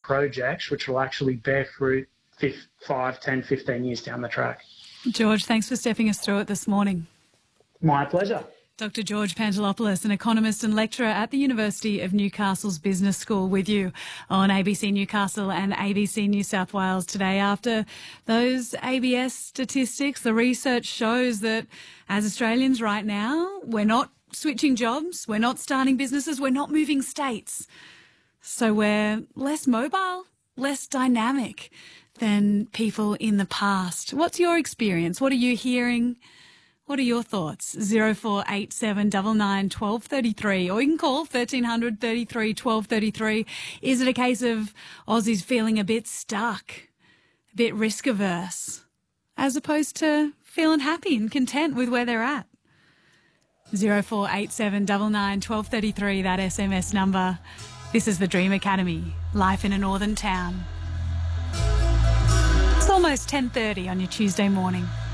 projects which will actually bear fruit 5, 10, 15 years down the track. George, thanks for stepping us through it this morning. My pleasure. Dr. George Pantelopoulos, an economist and lecturer at the University of Newcastle's Business School, with you on ABC Newcastle and ABC New South Wales today. After those ABS statistics, the research shows that as Australians right now, we're not switching jobs, we're not starting businesses, we're not moving states. So we're less mobile, less dynamic than people in the past. What's your experience? What are you hearing? What are your thoughts? 0487 99 1233, or you can call 1300 33 1233. Is it a case of Aussies feeling a bit stuck, a bit risk averse, as opposed to feeling happy and content with where they're at? 0487 99 1233, that SMS number. This is the Dream Academy, life in a northern town. It's almost 10:30 on your Tuesday morning.